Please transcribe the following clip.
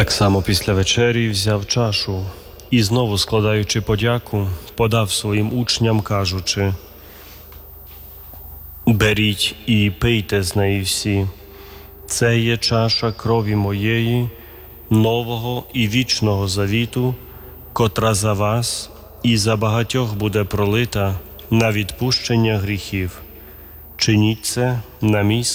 Так само після вечері взяв чашу і, знову складаючи подяку, подав своїм учням, кажучи: «Беріть і пийте з неї всі. Це є чаша крові моєї, нового і вічного завіту, котра за вас і за багатьох буде пролита на відпущення гріхів. Чиніть це на мій